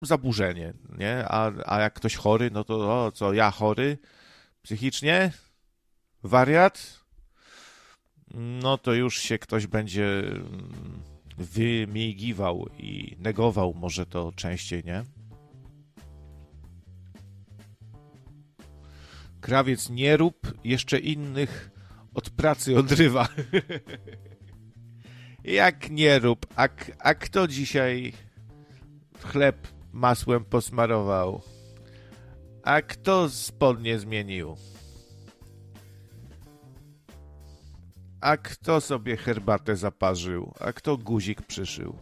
zaburzenie, nie? A jak ktoś chory, no to co, ja chory psychicznie? Wariat? No to już się ktoś będzie wymigiwał i negował może to częściej, nie? Krawiec, nie rób jeszcze innych od pracy odrywa. Jak nie rób? A kto dzisiaj chleb masłem posmarował? A kto spodnie zmienił? A kto sobie herbatę zaparzył? A kto guzik przyszył?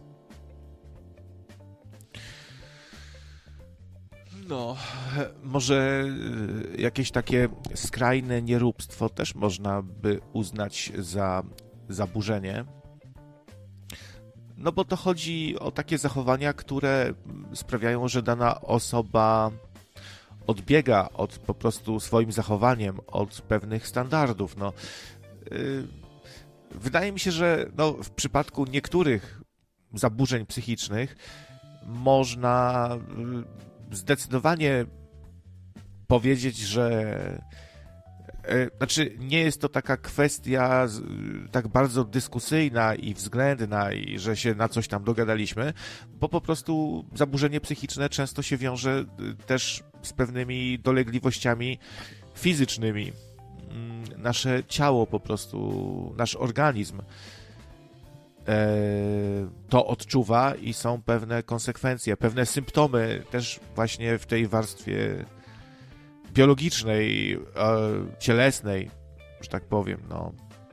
No, może jakieś takie skrajne nieróbstwo też można by uznać za zaburzenie. No bo to chodzi o takie zachowania, które sprawiają, że dana osoba odbiega od po prostu swoim zachowaniem od pewnych standardów. No, wydaje mi się, że no, w przypadku niektórych zaburzeń psychicznych można zdecydowanie powiedzieć, że znaczy nie jest to taka kwestia tak bardzo dyskusyjna i względna i że się na coś tam dogadaliśmy, bo po prostu zaburzenie psychiczne często się wiąże też z pewnymi dolegliwościami fizycznymi. Nasze ciało po prostu, nasz organizm to odczuwa i są pewne konsekwencje, pewne symptomy też właśnie w tej warstwie biologicznej, cielesnej, że tak powiem, no.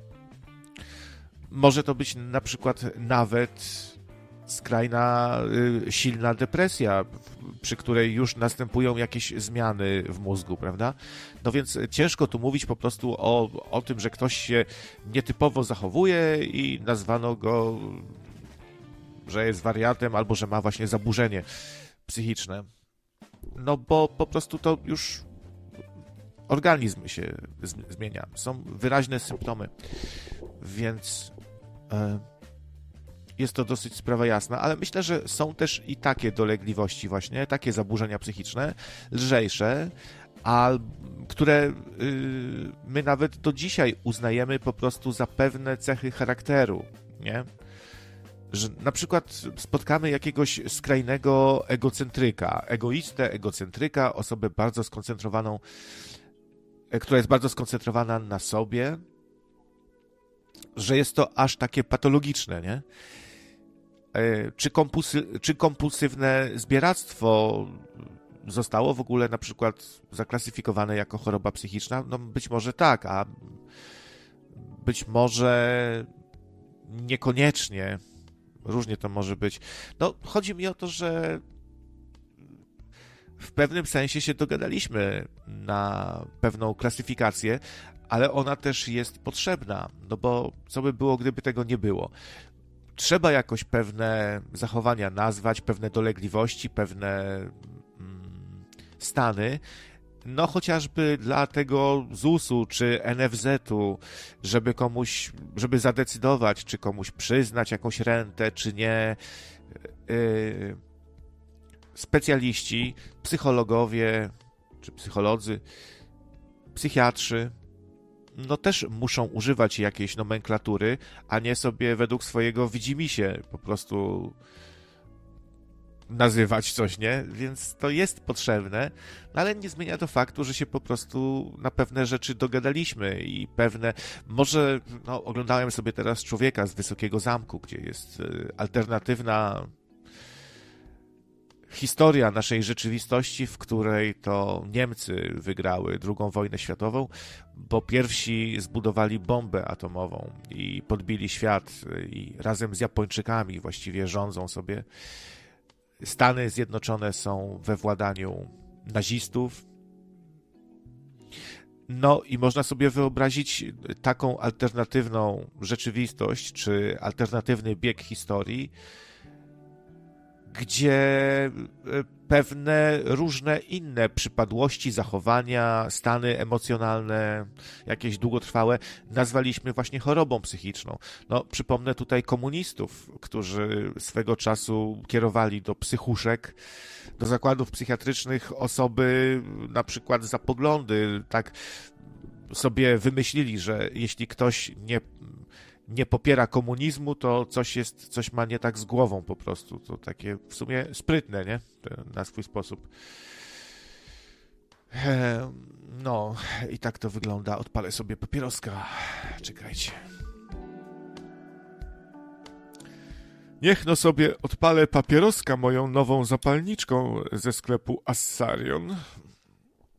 Może to być na przykład nawet skrajna, silna depresja, przy której już następują jakieś zmiany w mózgu, prawda? No więc ciężko tu mówić po prostu o tym, że ktoś się nietypowo zachowuje i nazwano go, że jest wariatem albo że ma właśnie zaburzenie psychiczne. No bo po prostu to już organizm się zmienia. Są wyraźne symptomy, więc jest to dosyć sprawa jasna, ale myślę, że są też i takie dolegliwości właśnie, takie zaburzenia psychiczne, lżejsze, które my nawet do dzisiaj uznajemy po prostu za pewne cechy charakteru, nie? Że na przykład spotkamy jakiegoś skrajnego egocentryka, egoistę, egocentryka, osobę bardzo skoncentrowaną, która jest bardzo skoncentrowana na sobie, że jest to aż takie patologiczne, nie? Czy kompulsywne zbieractwo zostało w ogóle na przykład zaklasyfikowane jako choroba psychiczna? No być może tak, a być może niekoniecznie. Różnie to może być. No, chodzi mi o to, że w pewnym sensie się dogadaliśmy na pewną klasyfikację, ale ona też jest potrzebna, no bo co by było, gdyby tego nie było? Trzeba jakoś pewne zachowania nazwać, pewne dolegliwości, pewne stany, no chociażby dla tego ZUS-u czy NFZ-u, żeby zadecydować, czy komuś przyznać jakąś rentę, czy nie. Specjaliści, psychologowie, czy psycholodzy, psychiatrzy, no też muszą używać jakiejś nomenklatury, a nie sobie według swojego widzimisię po prostu nazywać coś, nie? Więc to jest potrzebne, no ale nie zmienia to faktu, że się po prostu na pewne rzeczy dogadaliśmy i pewne... Może, no, oglądałem sobie teraz Człowieka z Wysokiego Zamku, gdzie jest alternatywna historia naszej rzeczywistości, w której to Niemcy wygrały II wojnę światową, bo pierwsi zbudowali bombę atomową i podbili świat i razem z Japończykami właściwie rządzą sobie. Stany Zjednoczone są we władaniu nazistów. No i można sobie wyobrazić taką alternatywną rzeczywistość, czy alternatywny bieg historii, gdzie pewne różne inne przypadłości, zachowania, stany emocjonalne, jakieś długotrwałe, nazwaliśmy właśnie chorobą psychiczną. No, przypomnę tutaj komunistów, którzy swego czasu kierowali do psychuszek, do zakładów psychiatrycznych osoby na przykład za poglądy, tak sobie wymyślili, że jeśli ktoś nie popiera komunizmu, to coś ma nie tak z głową po prostu. To takie w sumie sprytne, nie? Na swój sposób. No, i tak to wygląda. Odpalę sobie papieroska. Czekajcie. Niech no sobie odpalę papieroska moją nową zapalniczką ze sklepu Assarion.